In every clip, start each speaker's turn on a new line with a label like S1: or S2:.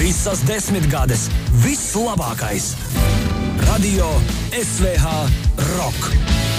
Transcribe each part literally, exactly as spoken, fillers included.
S1: Visas desmitgades, viss labākais. Radio S V H Rock.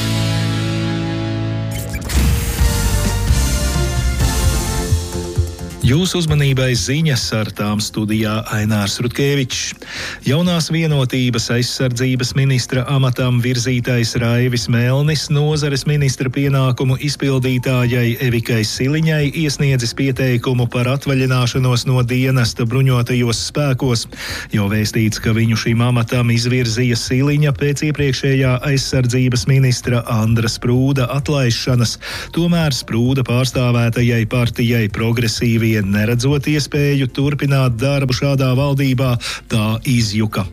S2: Jūsu uzmanībai ziņas, ar tām studijā Ainārs Rutkevičs. Jaunās vienotības aizsardzības ministra amatam virzītais Raivis Melnis nozares ministra pienākumu izpildītājai Evikai Siliņai iesniedzis pieteikumu par atvaļināšanos no dienesta bruņotajos spēkos. Jau vēstīts, ka viņu šim amatam izvirzīja Siliņa pēc iepriekšējā aizsardzības ministra Andra Sprūda atlaišanas. Tomēr Sprūda pārstāvētajai partijai Progresīvie neredzot iespēju turpināt darbu šādā valdībā, tā izjuka.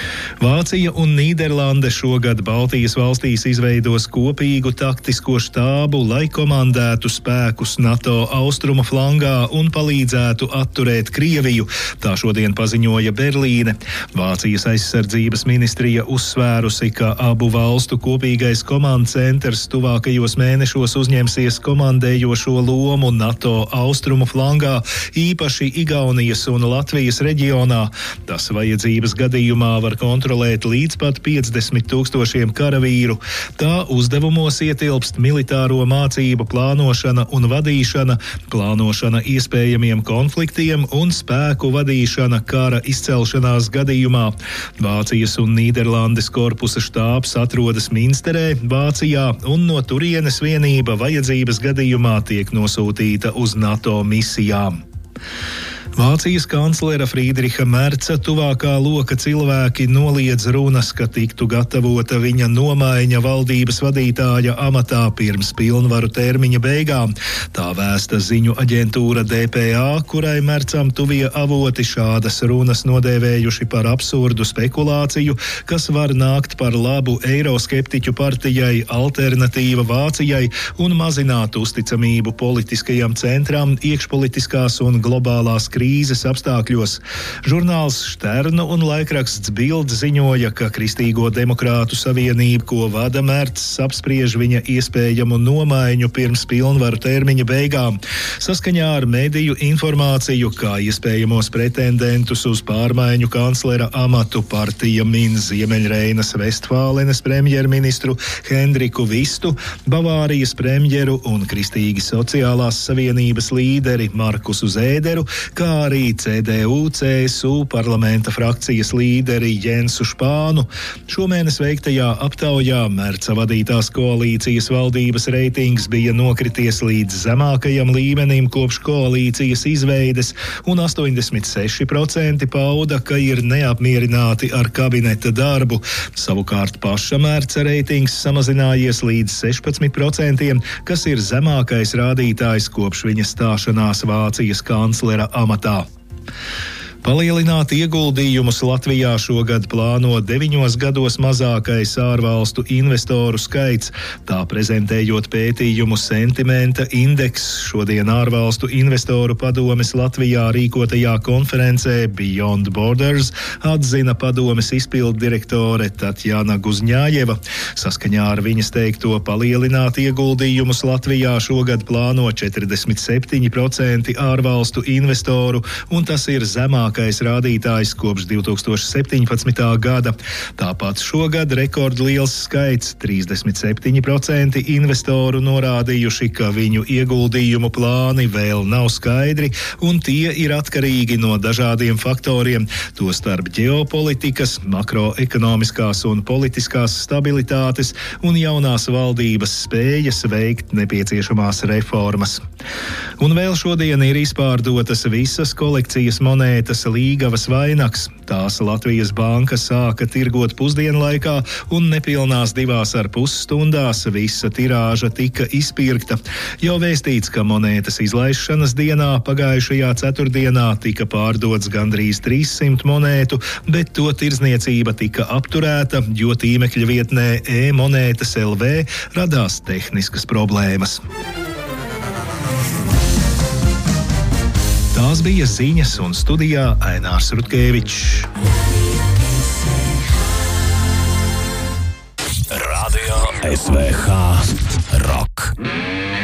S2: Vācija un Nīderlande šogad Baltijas valstīs izveidos kopīgu taktisko štābu, lai komandētu spēkus NATO austrumu flangā un palīdzētu atturēt Krieviju. Tā šodien paziņoja Berlīne. Vācijas aizsardzības ministrija uzsvērusi, ka abu valstu kopīgais komandu centrs tuvākajos mēnešos uzņemsies komandējošo lomu NATO austrumu flangā, īpaši Igaunijas un Latvijas reģionā. Tas vajadzības gadījumā var kontrolēt līdz pat piecdesmit tūkstošiem karavīru. Tā uzdevumos ietilpst militāro mācību plānošana un vadīšana, plānošana iespējamiem konfliktiem un spēku vadīšana kara izcelšanās gadījumā. Vācijas un Nīderlandes korpusa štābs atrodas Minsterē, Vācijā, un no turienes vienība vajadzības gadījumā tiek nosūtīta uz NATO misijām. Vācijas kanclera Friedriha Merca tuvākā loka cilvēki noliedz runas, ka tiktu gatavota viņa nomaiņa valdības vadītāja amatā pirms pilnvaru termiņa beigām. Tā vēsta ziņu aģentūra D P A, kurai Mercam tuvie avoti šādas runas nodēvējuši par absurdu spekulāciju, kas var nākt par labu eiroskeptiķu partijai Alternatīva Vācijai un mazināt uzticamību politiskajam centram iekšpolitiskās un globālās krīzes. krīzes apstākļos. Žurnāls Šternu un laikraksts Bild ziņoja, ka Kristīgo demokrātu savienība, ko vada Mercs, apspriež viņa iespējamu nomaiņu pirms pilnvaru termiņa beigām. Saskaņā ar mediju informāciju, kā iespējamos pretendentus uz pārmaiņu kanclera amatu partija min Ziemeļreinas Vestfālenes premjerministru Hendriku Vistu, Bavārijas premjeru un Kristīgi sociālās savienības līderi Markusu Zēderu, kā arī C D U C S U parlamenta frakcijas līderi Jensu Špānu. Šomēnes veiktajā aptaujā Merca vadītās koalīcijas valdības reitings bija nokrities līdz zemākajam līmenim kopš koalīcijas izveides, un astoņdesmit seši procenti pauda, ka ir neapmierināti ar kabineta darbu. Savukārt paša Merca reitings samazinājies līdz sešpadsmit procentiem, kas ir zemākais rādītājs kopš viņa stāšanās Vācijas kanclera amatā. Palielināt ieguldījumus Latvijā šogad plāno deviņos gados mazākais ārvalstu investoru skaits. Tā prezentējot pētījumu Sentimenta indeks, šodien ārvalstu investoru padomes Latvijā rīkotajā konferencē Beyond Borders atzina padomes izpilddirektore Tatjana Guzņājeva. Saskaņā ar viņas teikto palielināt ieguldījumus Latvijā šogad plāno četrdesmit septiņi procenti ārvalstu investoru, un tas ir zemāk rādītājs kopš divi tūkstoši septiņpadsmitā gada. Tāpat šogad rekordliels skaits trīsdesmit septiņi procenti investoru norādījuši, ka viņu ieguldījumu plāni vēl nav skaidri, un tie ir atkarīgi no dažādiem faktoriem, tostarp ģeopolitikas, makroekonomiskās un politiskās stabilitātes un jaunās valdības spējas veikt nepieciešamās reformas. Un vēl šodien ir izpārdotas visas kolekcijas monētas Līgavas vainags. Tās Latvijas banka sāka tirgot pusdienlaikā, un nepilnās divās ar pus stundās visa tirāža tika izpirkta. Jau vēstīts, ka monētas izlaišanas dienā pagājušajā ceturtdienā tika pārdots gandrīz trīssimt monētu, bet to tirdzniecība tika apturēta, jo tīmekļa vietnē e-monētas L V radās tehniskas problēmas. Tās bija ziņas, un studijā Ainārs Rutkevičs.
S1: Radio S V H Rock.